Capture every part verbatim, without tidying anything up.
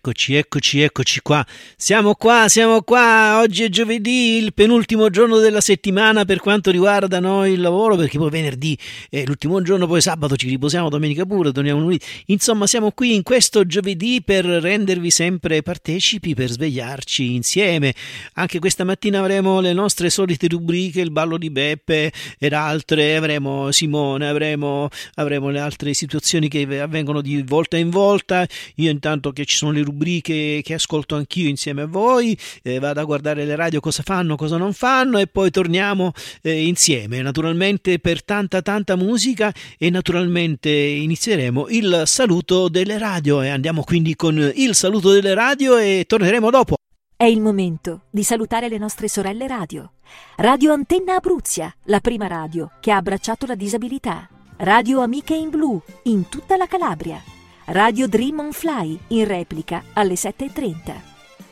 eccoci, eccoci, eccoci qua. Siamo qua, siamo qua. Oggi è giovedì, il penultimo giorno della settimana per quanto riguarda noi il lavoro, perché poi venerdì è l'ultimo giorno, poi sabato ci riposiamo, domenica pure, torniamo lunedì. Insomma, siamo qui in questo giovedì per rendervi sempre partecipi, per svegliarci insieme. Anche questa mattina avremo le nostre solite rubriche, il ballo di Beppe ed altre, avremo Simone, avremo, avremo le altre situazioni che avvengono di volta in volta. Io intanto che ci sono le rubriche che ascolto anch'io insieme a voi, eh, vado a guardare le radio cosa fanno, cosa non fanno e poi torniamo eh, insieme, naturalmente per tanta tanta musica, e naturalmente inizieremo il saluto delle radio e andiamo quindi con il saluto delle radio e torneremo dopo. È il momento di salutare le nostre sorelle radio. Radio Antenna Abruzia, la prima radio che ha abbracciato la disabilità. Radio Amiche in Blu, in tutta la Calabria. Radio Dream on Fly, in replica alle sette e trenta.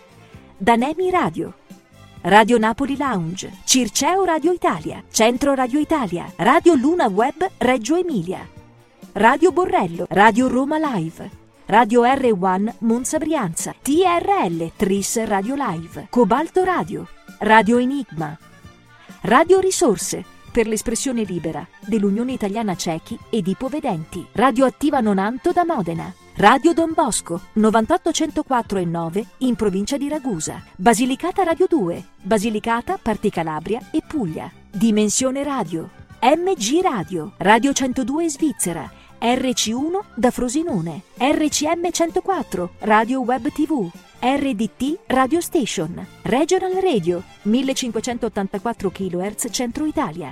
Danemi Radio. Radio Napoli Lounge, Circeo Radio Italia, Centro Radio Italia, Radio Luna Web Reggio Emilia. Radio Borrello, Radio Roma Live. Radio R uno Monza Brianza, T R L Tris Radio Live, Cobalto Radio, Radio Enigma. Radio Risorse, per l'espressione libera dell'Unione Italiana Ciechi ed Ipovedenti. Radio Attiva Nonanto da Modena. Radio Don Bosco, novantotto centoquattro e nove in provincia di Ragusa. Basilicata Radio due, Basilicata, Parti Calabria e Puglia. Dimensione Radio, M G Radio, Radio centodue Svizzera, R C uno da Frosinone, R C M centoquattro, Radio Web tivù, R D T Radio Station, Regional Radio, millecinquecentottantaquattro chilohertz Centro Italia,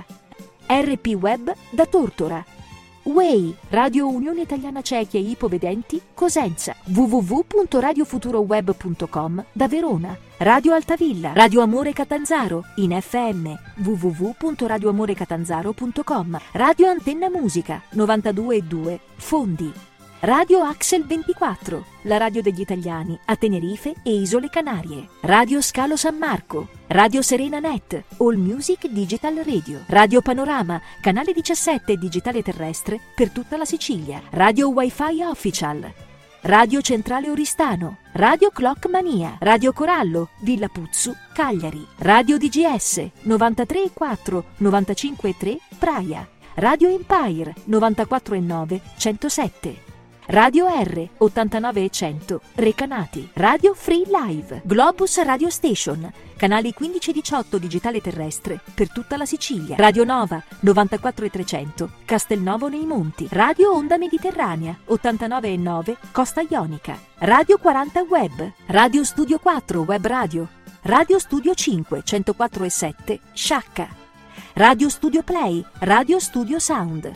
R P Web da Tortora, W E I, Radio Unione Italiana Ciechi e Ipovedenti, Cosenza, w w w punto radio futuro web punto com da Verona, Radio Altavilla, Radio Amore Catanzaro, in F M, w w w punto radio amore catanzaro punto com, Radio Antenna Musica, novantadue e due, Fondi, Radio Axel ventiquattro, la radio degli italiani a Tenerife e Isole Canarie, Radio Scalo San Marco, Radio Serena Net, All Music Digital Radio, Radio Panorama, canale diciassette digitale terrestre per tutta la Sicilia, Radio Wi-Fi Official, Radio Centrale Oristano, Radio Clock Mania, Radio Corallo, Villa Puzzu, Cagliari, Radio D G S, novantatré e quattro, novantacinque e tre, Praia, Radio Empire, novantaquattro e nove, centosette, Radio R, ottantanove e cento, Recanati, Radio Free Live, Globus Radio Station, canali quindici e diciotto digitale terrestre per tutta la Sicilia, Radio Nova, novantaquattro e trecento, Castelnuovo nei Monti, Radio Onda Mediterranea, ottantanove e nove, Costa Ionica, Radio quaranta Web, Radio Studio quattro Web Radio, Radio Studio cinque, centoquattro e sette, Sciacca, Radio Studio Play, Radio Studio Sound,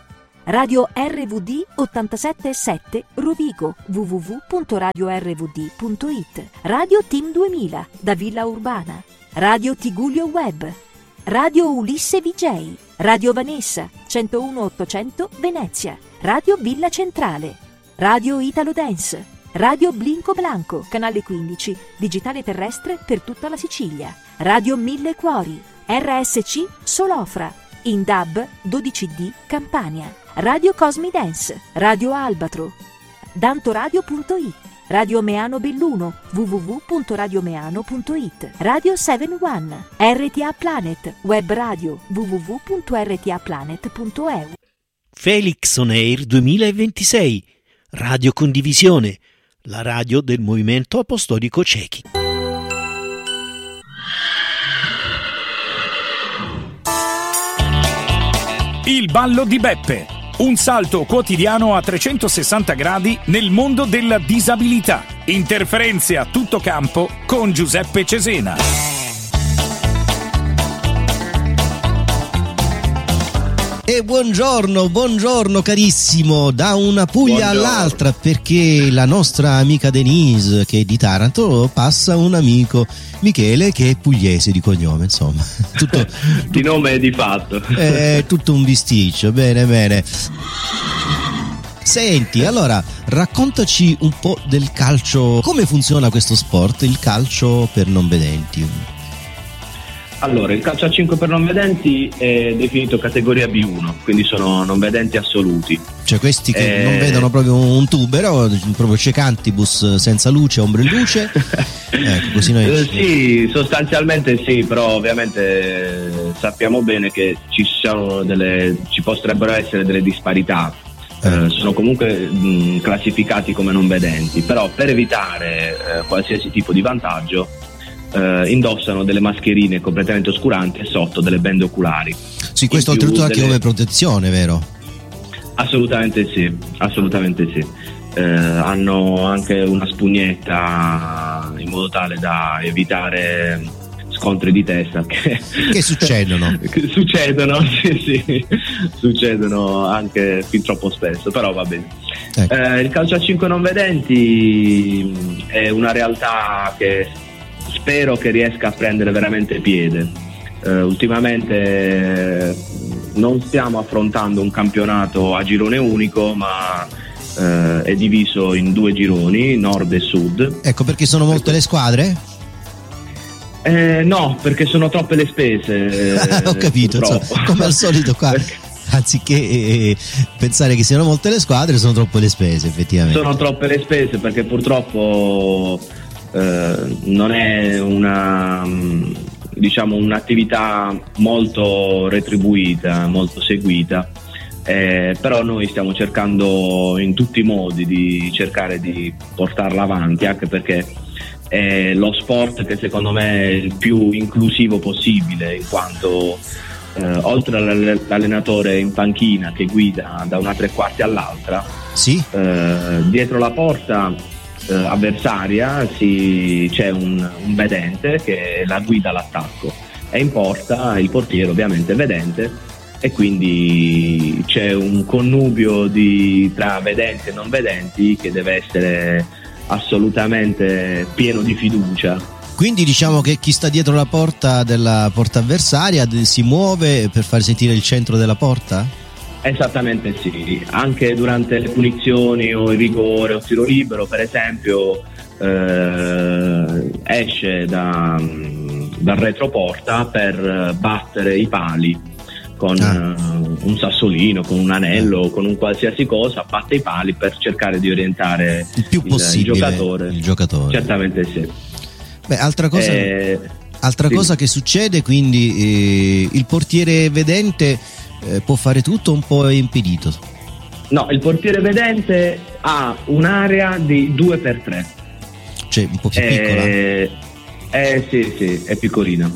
Radio R V D ottantasette e sette Rovigo, w w w punto radio r v d punto i t, Radio Team duemila da Villa Urbana, Radio Tigullio Web, Radio Ulisse V J, Radio Vanessa, centouno ottocento Venezia, Radio Villa Centrale, Radio Italo Dance, Radio Blinco Blanco, canale quindici, digitale terrestre per tutta la Sicilia, Radio Mille Cuori, R S C Solofra, in D A B dodici D Campania, Radio Cosmi Dance, Radio Albatro, dantoradio punto i t, Radio Meano Belluno, w w w punto radio meano punto i t, Radio sette uno, R T A Planet, Web Radio, w w w punto r t a planet punto e u. Felix On Air duemilaventisei, Radio Condivisione, la radio del Movimento Apostolico Ciechi. Il ballo di Beppe, un salto quotidiano a trecentosessanta gradi nel mondo della disabilità. Interferenze a tutto campo con Giuseppe Cesena. E buongiorno, buongiorno carissimo, da una Puglia buongiorno. all'altra, perché la nostra amica Denise, che è di Taranto, passa un amico Michele che è pugliese di cognome, insomma. Tutto, tutto, di nome e di fatto. È tutto un bisticcio, bene bene. Senti, allora, raccontaci un po' del calcio, come funziona questo sport, il calcio per non vedenti. Allora, il calcio a cinque per non vedenti è definito categoria B uno, quindi sono non vedenti assoluti. Cioè questi che Eh, non vedono proprio un tubero, proprio cecantibus senza luce, ombre in luce. Ecco, così noi... Eh, sì, sostanzialmente sì, però ovviamente eh, sappiamo bene che ci sono delle, ci potrebbero essere delle disparità. Eh, sono comunque mh, classificati come non vedenti, però per evitare eh, qualsiasi tipo di vantaggio eh, indossano delle mascherine completamente oscuranti e sotto delle bende oculari. Sì, questo In più oltretutto anche delle- come protezione, vero? Assolutamente sì, assolutamente sì. Eh, hanno anche una spugnetta in modo tale da evitare scontri di testa che, Che succedono. che succedono, sì, sì, succedono anche fin troppo spesso, però va bene. Ecco. Eh, il calcio a cinque non vedenti mh, è una realtà che spero che riesca a prendere veramente piede. Eh, ultimamente eh, non stiamo affrontando un campionato a girone unico, ma eh, è diviso in due gironi, nord e sud. Ecco perché sono molte le squadre? Eh, no, perché sono troppe le spese. Ho capito, insomma, purtroppo. come al solito qua. Perché Anziché eh, pensare che siano molte le squadre, sono troppe le spese, effettivamente. sono troppe le spese perché purtroppo eh, non è una mh, diciamo un'attività molto retribuita, molto seguita. Eh, però noi stiamo cercando in tutti i modi di cercare di portarla avanti, anche perché è lo sport che secondo me è il più inclusivo possibile, in quanto eh, oltre all'allenatore in panchina che guida da una tre quarti all'altra, Sì? eh, dietro la porta eh, avversaria si, c'è un, un vedente che la guida all'attacco, e in porta il portiere ovviamente è vedente, e quindi c'è un connubio di, tra vedenti e non vedenti che deve essere assolutamente pieno di fiducia. Quindi diciamo che chi sta dietro la porta della porta avversaria d- si muove per far sentire il centro della porta? Esattamente sì, anche durante le punizioni o il rigore o il tiro libero, per esempio, eh, esce da, dal retroporta per battere i pali con Ah. uh, un sassolino, con un anello, con un qualsiasi cosa, batte i pali per cercare di orientare Il più il, possibile il giocatore. il giocatore. Certamente sì. Beh, altra cosa, Eh, altra sì. cosa che succede, quindi eh, il portiere vedente eh, può fare tutto, un po' è impedito. No, il portiere vedente ha un'area di due per tre. Cioè un po' più piccola. Eh, eh sì, sì, è piccolina.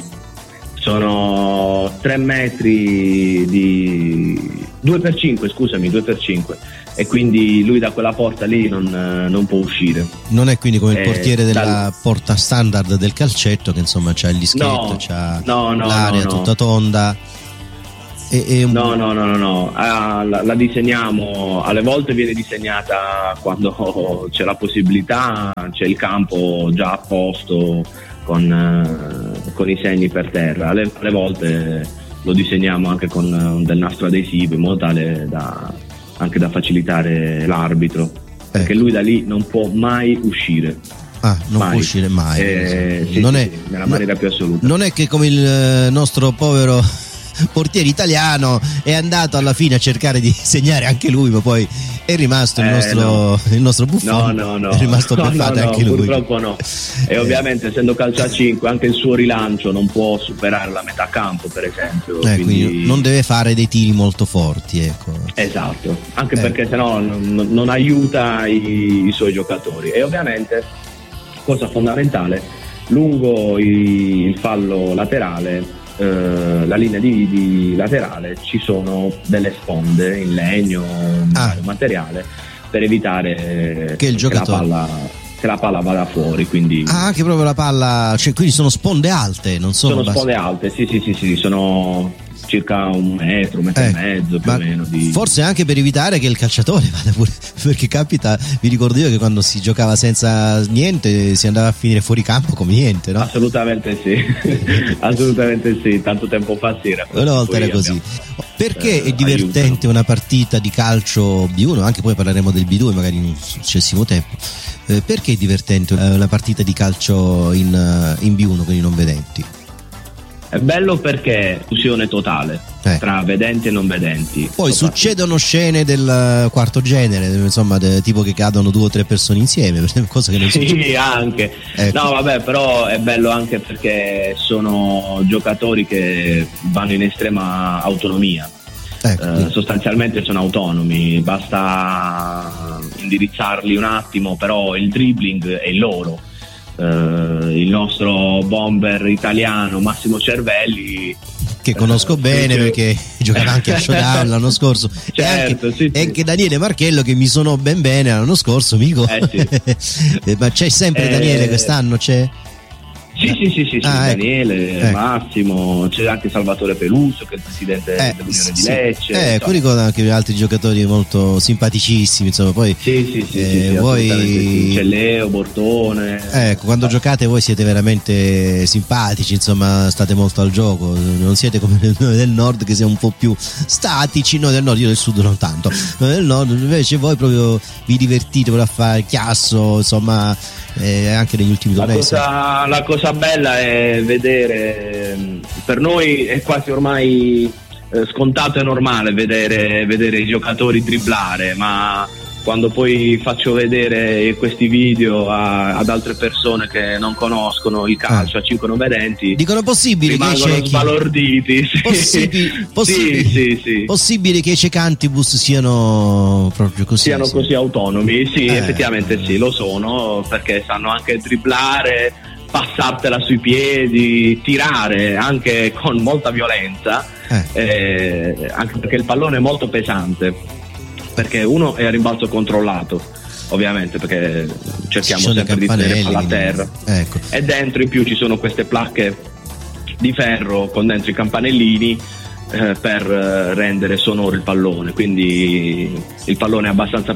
Sono tre metri di due per cinque, scusami, due per cinque. E quindi lui da quella porta lì non, non può uscire. Non è quindi come il eh, portiere della dal- porta standard del calcetto, che insomma c'ha il dischetto, No, c'ha no, no, l'area no, no. tutta tonda. E, e un- No, no, no, no, no. Ah, la, la disegniamo, alle volte viene disegnata quando c'è la possibilità, c'è il campo già a posto con, eh, con i segni per terra. Alle, alle volte lo disegniamo anche con eh, del nastro adesivo, in modo tale da anche da facilitare l'arbitro, perché Ecco. lui da lì non può mai uscire. Ah, non Mai. può uscire mai. Eh, sì, non, sì, è, sì, nella maniera più assoluta. non è che come il eh, nostro povero portiere italiano è andato alla fine a cercare di segnare anche lui, ma poi è rimasto il Eh, nostro, no. il nostro Buffon. No, no, no. È rimasto no, beffato no, no, anche lui. purtroppo no. E Eh. ovviamente, essendo calcio a cinque, anche il suo rilancio non può superare la metà campo, per esempio. Eh, quindi... quindi non deve fare dei tiri molto forti, ecco. Esatto, anche Eh. perché sennò non, non aiuta i, i suoi giocatori. E ovviamente, cosa fondamentale, lungo i- il fallo laterale, eh, la linea di, di laterale, ci sono delle sponde in legno, in Ah. vario materiale, per evitare Che il la giocatore- palla, che la palla vada fuori. Quindi Ah, anche proprio la palla, cioè, quindi sono sponde alte, non sono, sono basse. sponde alte, sì, sì, sì, sì, sono circa un metro, un metro Eh, e mezzo più ma o meno. Di... Forse anche per evitare che il calciatore vada pure, perché capita, vi ricordo io che quando si giocava senza niente si andava a finire fuori campo come niente, no? Assolutamente sì, assolutamente sì, tanto tempo fa sì era così. Una volta Poi era così. abbiamo- Perché eh, è divertente aiutano. una partita di calcio B uno? Anche poi parleremo del B due magari in un successivo tempo. Eh, perché è divertente eh, una partita di calcio in, eh, in B uno con i non vedenti? È bello perché fusione totale eh. tra vedenti e non vedenti. Poi succedono scene del quarto genere, insomma, de, tipo che cadono due o tre persone insieme, cosa che non sì, succede. anche. Ecco. No, vabbè, però è bello anche perché sono giocatori che vanno in estrema autonomia. Ecco. Uh, sostanzialmente sono autonomi, basta indirizzarli un attimo, però il dribbling è loro. Uh, il nostro bomber italiano Massimo Cervelli, che conosco uh, bene che... perché giocava anche a Showdown l'anno scorso, certo, e anche, sì, e anche Daniele Marchello, che mi suonò ben bene l'anno scorso, amico. Eh, sì. Ma c'è sempre eh... Daniele quest'anno? C'è? Sì, sì, sì, sì, sì ah, Daniele, ecco. Massimo, c'è anche Salvatore Peluso che è il presidente eh, dell'Unione sì. di Lecce. Eh, ecco, ricordo anche altri giocatori molto simpaticissimi, insomma, poi sì, sì, sì, eh, sì, sì, voi sì. C'è Leo, Bortone. Ecco, quando ah. giocate voi siete veramente simpatici, insomma, state molto al gioco, non siete come noi del nord che siamo un po' più statici, noi del nord, io del sud non tanto. Noi del nord invece voi proprio vi divertite per fare chiasso, insomma, eh, anche negli ultimi la tornei. Cosa, la cosa bella è vedere, per noi è quasi ormai eh, scontato e normale vedere, vedere i giocatori dribblare, ma quando poi faccio vedere questi video a, ad altre persone che non conoscono il calcio, ah. a cinque non vedenti, dicono possibile rimangono che sbalorditi. Sì. Possibili, possibili, sì, sì, sì. possibile che i cecantibus siano proprio così, siano sì. così autonomi, sì, eh. effettivamente sì, lo sono, perché sanno anche dribblare, passartela sui piedi, tirare anche con molta violenza, eh. Eh, anche perché il pallone è molto pesante, perché uno è a rimbalzo controllato, ovviamente, perché cerchiamo sempre di tenere palla a terra, ecco. E dentro in più ci sono queste placche di ferro con dentro i campanellini eh, per rendere sonoro il pallone, quindi il pallone è abbastanza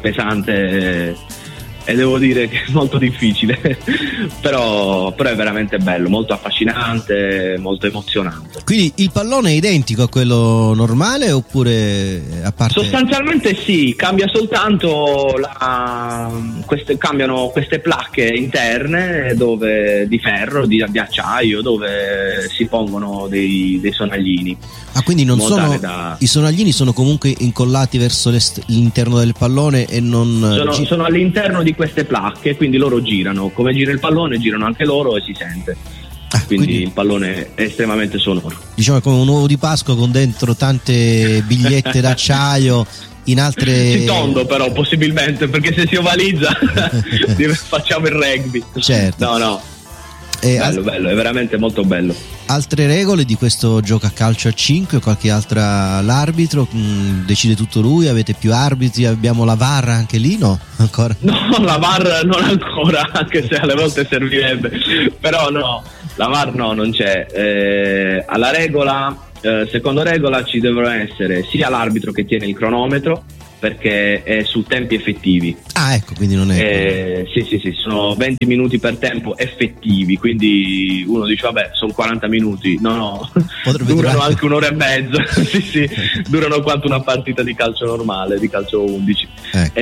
pesante e devo dire che è molto difficile però, però è veramente bello, molto affascinante, molto emozionante. Quindi il pallone è identico a quello normale oppure a parte? Sostanzialmente sì, cambia soltanto la, queste, cambiano queste placche interne dove, di ferro, di, di acciaio, dove si pongono dei, dei sonaglini. Ah, quindi non sono da... i sonaglini sono comunque incollati verso l'interno del pallone e non sono, sono all'interno di queste placche, quindi loro girano, come gira il pallone girano anche loro e si sente. Ah, quindi, quindi il pallone è estremamente sonoro. Diciamo come un uovo di Pasqua con dentro tante bigliette d'acciaio in altre. Si tondo però possibilmente, perché se si ovalizza facciamo il rugby. Certo. No, no. E bello, al... bello, è veramente molto bello. Altre regole di questo gioco a calcio a cinque, qualche altra? L'arbitro mh, decide tutto lui, avete più arbitri, abbiamo la V A R anche lì, no? Ancora? No, la V A R non ancora, anche se alle volte servirebbe, però no, la V A R no, non c'è. Eh, alla regola, eh, secondo regola ci devono essere sia l'arbitro che tiene il cronometro, perché è su tempi effettivi. Ah, ecco, quindi non è. Eh, sì, sì, sì, sono venti minuti per tempo effettivi, quindi uno dice vabbè, sono quaranta minuti. No, no, potrebbe durano durare... anche un'ora e mezza. Sì, sì, durano quanto una partita di calcio normale, di calcio undici. Ecco.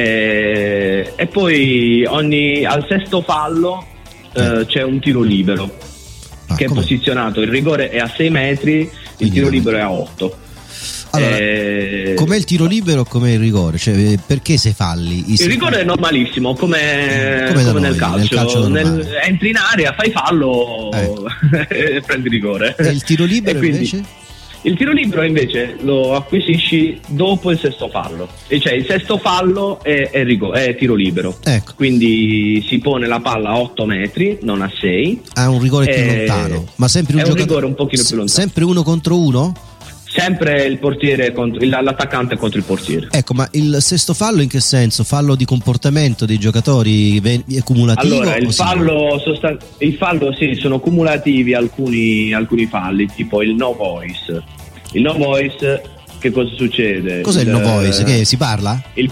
Eh, e poi ogni al sesto fallo eh, eh. c'è un tiro libero, ah, che com'è? È posizionato, il rigore è a sei metri, il quindi tiro libero è a otto. Allora, eh, com'è il tiro libero, com'è il rigore? Cioè, perché se falli? Il rigore è normalissimo, come, come, come nel calcio. Nel calcio nel, entri in area, fai fallo ecco. e prendi rigore. E il tiro libero quindi, invece? Il tiro libero invece lo acquisisci dopo il sesto fallo. E cioè il sesto fallo è, è, rigore, è tiro libero. Ecco. Quindi si pone la palla a otto metri, non a sei. Ha un rigore più e, lontano. Ma sempre un, è giocatore, un rigore un pochino più lontano. Sempre uno contro uno? Sempre il portiere contro l'attaccante contro il portiere. Ecco, ma il sesto fallo in che senso? Fallo di comportamento dei giocatori? È cumulativo? Allora, il fallo, sostan- il fallo sì, sono cumulativi alcuni, alcuni falli, tipo il no voice. Il no voice, che cosa succede? Cos'è il, il no voice? Che si parla? Il,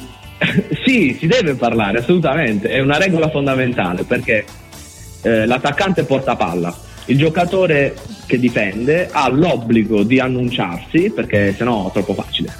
sì, si deve parlare, assolutamente. È una regola fondamentale, perché eh, l'attaccante porta palla. Il giocatore che difende ha l'obbligo di annunciarsi, perché sennò è troppo facile.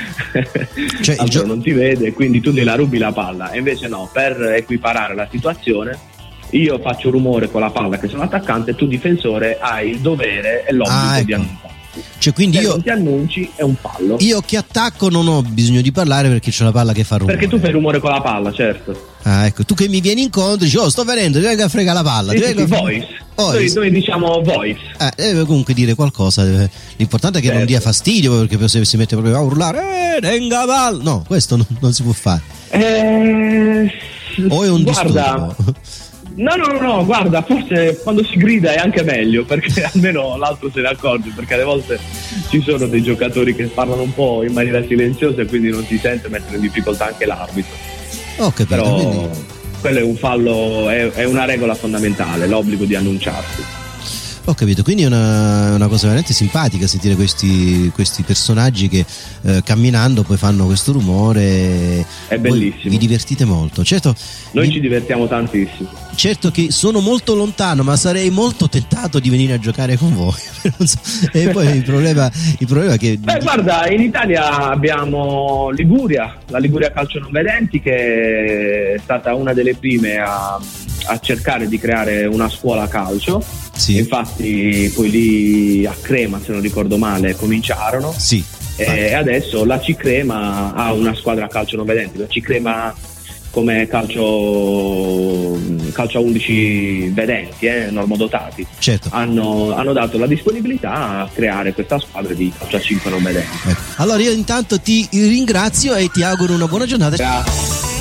Cioè, allora gio- non ti vede, quindi tu gliela rubi la palla. E invece no, per equiparare la situazione io faccio rumore con la palla che sono attaccante, tu difensore hai il dovere e l'obbligo ah, ecco. di annunciare. Cioè, quindi se io non ti annunci è un fallo. Io che attacco non ho bisogno di parlare perché c'è la palla che fa rumore. Perché tu fai rumore con la palla, certo. Ah, ecco, tu che mi vieni incontro dici "Oh, sto venendo, ti vengo a fregare la palla". Sì, ti vengo sì, a... voice. voice. Noi, noi diciamo voice. Eh, deve comunque dire qualcosa. Deve... L'importante è che certo. non dia fastidio, perché se si mette proprio a urlare "Eh, venga palla". No, questo non, non si può fare. Eh, o è un guarda, disturbo? No, no, no, no, guarda, forse quando si grida è anche meglio, perché almeno l'altro se ne accorge, perché alle volte ci sono dei giocatori che parlano un po' in maniera silenziosa e quindi non si sente mettere in difficoltà anche l'arbitro. Ho capito, Però quindi... quello è un fallo, è, è una regola fondamentale, l'obbligo di annunciarsi. Ho capito, quindi è una, una cosa veramente simpatica sentire questi, questi personaggi che eh, camminando poi fanno questo rumore. È bellissimo. Voi vi divertite molto. Certo, Noi vi, ci divertiamo tantissimo. Certo che sono molto lontano, ma sarei molto tentato di venire a giocare con voi. Non so. E poi il problema, il problema è che... Beh, guarda, in Italia abbiamo Liguria, la Liguria Calcio Non Vedenti, che è stata una delle prime a, a cercare di creare una scuola calcio. Sì. Infatti poi lì a Crema, se non ricordo male, cominciarono. Sì. E adesso la C Crema ha una squadra calcio non vedente. La C Crema come calcio calcio a undici vedenti, eh, normodotati, certo. hanno, hanno dato la disponibilità a creare questa squadra di calcio a cinque non vedenti. Ecco. Allora io intanto ti ringrazio e ti auguro una buona giornata. Grazie.